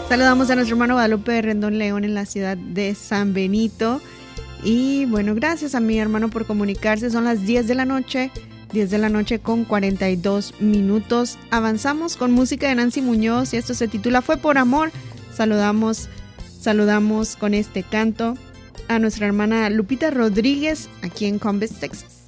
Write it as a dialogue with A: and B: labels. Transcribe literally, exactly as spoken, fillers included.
A: Saludamos a nuestro hermano Guadalupe Rendón León en la ciudad de San Benito. Y bueno, gracias a mi hermano por comunicarse. Son las diez de la noche, diez de la noche con cuarenta y dos minutos. Avanzamos con música de Nancy Muñoz y esto se titula Fue por Amor. Saludamos, saludamos con este canto a nuestra hermana Lupita Rodríguez aquí en Columbus, Texas.